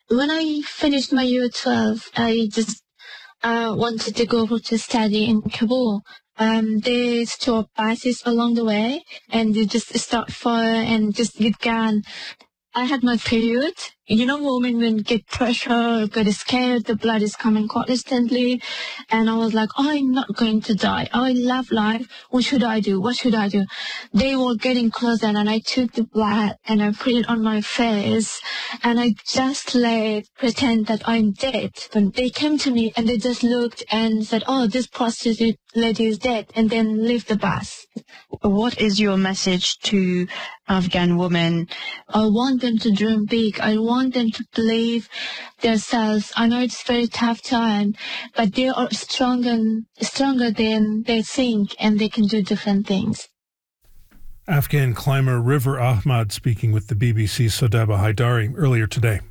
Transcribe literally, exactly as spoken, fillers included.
when I finished my year twelve, I just uh, wanted to go to study in Kabul. Um, they stop buses along the way, and they just start fire and just get gun. I had my period. You know, women when get pressure, get scared, the blood is coming constantly. And I was like, oh, I'm not going to die. I love life. What should I do? What should I do? They were getting closer, and I took the blood and I put it on my face. And I just let pretend that I'm dead. But they came to me and they just looked and said, oh, this prostitute lady is dead. And then leave the bus. What is your message to Afghan women? I want them to dream big. I want them to believe themselves. I know it's a very tough time, but they are stronger, stronger than they think, and they can do different things. Afghan climber River Ahmad speaking with the B B C's Sodaba Haidari earlier today.